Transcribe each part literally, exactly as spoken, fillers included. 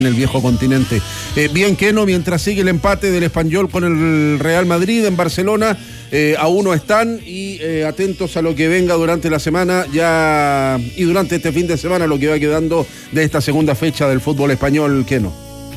en el viejo continente. Eh, bien, Keno, mientras sigue el empate del Español con el Real Madrid en Barcelona, eh, a uno están y eh, atentos a lo que venga durante la semana ya y durante este fin de semana, lo que va quedando de esta segunda fecha del fútbol español, Keno.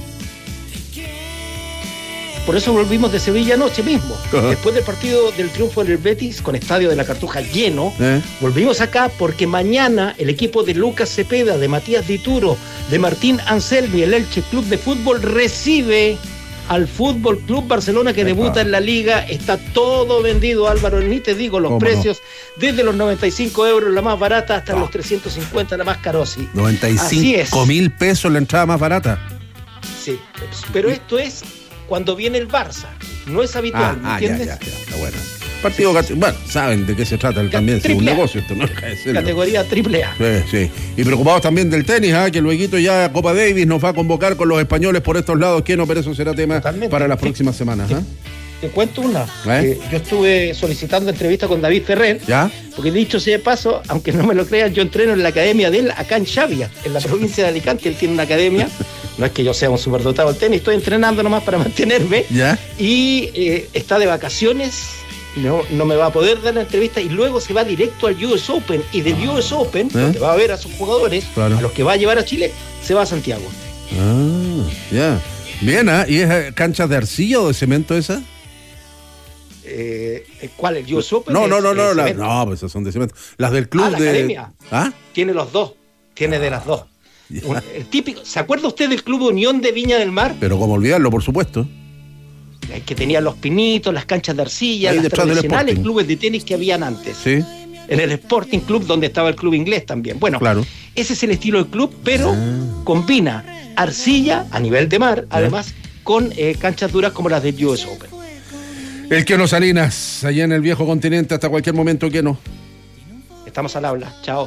Por eso volvimos de Sevilla anoche mismo. Uh-huh. Después del partido del triunfo del Betis con Estadio de la Cartuja lleno, ¿Eh? volvimos acá porque mañana el equipo de Lucas Cepeda, de Matías Dituro, de Martín Anselmi, el Elche Club de Fútbol, recibe al Fútbol Club Barcelona, que Epa. debuta en la Liga. Está todo vendido, Álvaro, ni te digo los precios, no? Desde los noventa y cinco euros la más barata hasta no. los trescientos cincuenta la más carosi. noventa y cinco mil pesos la entrada más barata. Sí, pero esto es cuando viene el Barça, no es habitual, ah, ¿me entiendes? Ah, ya, ya, ya, está bueno. Partido, sí, sí. Bueno, saben de qué se trata también, si es un negocio, esto no deja de serlo. Categoría triple A. Sí, sí. Y preocupados también del tenis, ¿eh? que luego ya Copa Davis nos va a convocar con los españoles por estos lados, que no, pero eso será tema Totalmente. para las próximas semanas. ¿eh? Te cuento una. ¿Eh? Eh, yo estuve solicitando entrevista con David Ferrer, ¿Ya? porque dicho sea de paso, aunque no me lo crean, yo entreno en la academia de él acá en Xavia, en la provincia de Alicante. Él tiene una academia. No es que yo sea un superdotado del tenis, estoy entrenando nomás para mantenerme. ¿Ya? Y eh, está de vacaciones, no, no me va a poder dar la entrevista y luego se va directo al U S Open. Y del ah. U S Open, ¿Eh? donde va a ver a sus jugadores, claro. a los que va a llevar a Chile, se va a Santiago. Ah, ya. Yeah. Bien, ¿eh? ¿Y es canchas de arcilla o de cemento esa? Eh, ¿Cuál? ¿El U S Open? No, no, no, no, la, no, pues esas son de cemento. Las del club ah, la de... academia. ¿Ah? Tiene los dos, tiene ah. de las dos. Un, el típico, ¿se acuerda usted del Club Unión de Viña del Mar? Pero cómo olvidarlo, por supuesto. Que tenía los pinitos, las canchas de arcilla, ahí las tradicionales clubes de tenis que habían antes. Sí. En el Sporting Club, donde estaba el club inglés también. Bueno, claro. ese es el estilo del club, pero ah. combina arcilla a nivel de mar, ¿Eh? además con eh, canchas duras como las del U S Open. El Keno Salinas, allá en el viejo continente, hasta cualquier momento, Keno. Estamos al habla. Chao.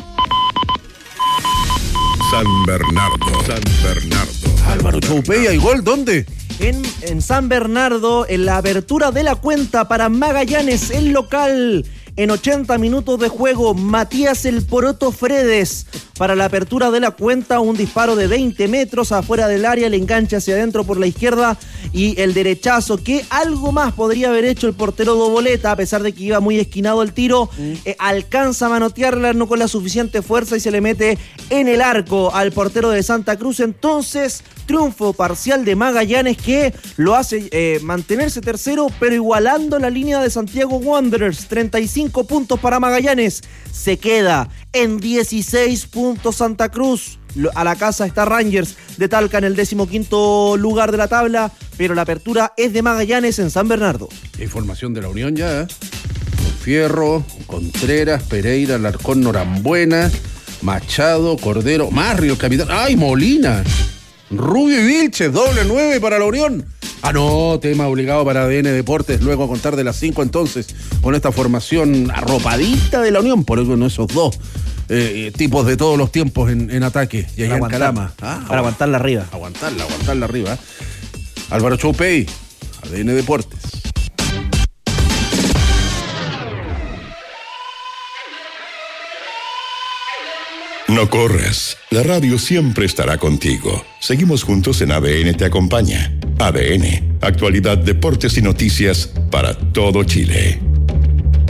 San Bernardo, San Bernardo. Álvaro Choupey, ¿hay gol? ¿Dónde? En, en San Bernardo, en la apertura de la cuenta para Magallanes, el local. En ochenta minutos de juego, Matías El Poroto Fredes. Para la apertura de la cuenta, un disparo de veinte metros afuera del área, le engancha hacia adentro por la izquierda y el derechazo, que algo más podría haber hecho el portero Doboleta, a pesar de que iba muy esquinado el tiro, mm. eh, alcanza a manotearla no con la suficiente fuerza y se le mete en el arco al portero de Santa Cruz. Entonces, triunfo parcial de Magallanes que lo hace eh, mantenerse tercero, pero igualando la línea de Santiago Wanderers. treinta y cinco puntos para Magallanes, se queda en dieciséis puntos Santa Cruz. A la casa está Rangers de Talca en el decimoquinto lugar de la tabla, pero la apertura es de Magallanes en San Bernardo. Información de la Unión ya, ¿eh? Fierro, Contreras, Pereira, Alarcón, Norambuena, Machado, Cordero, Marrio, el capitán. ¡Ay, Molina! Rubio y Vilches, doble nueve para la Unión. Ah, no, tema obligado para A D N Deportes, luego a contar de las cinco entonces, con esta formación arropadita de la Unión, por eso no esos dos eh, tipos de todos los tiempos en, en ataque. Y allá en Calama. Ah, para aguantarla arriba. Aguantarla, aguantarla arriba. Álvaro Choupey, A D N Deportes. No corras, la radio siempre estará contigo. Seguimos juntos en A D N Te Acompaña. A D N, actualidad, deportes y noticias para todo Chile.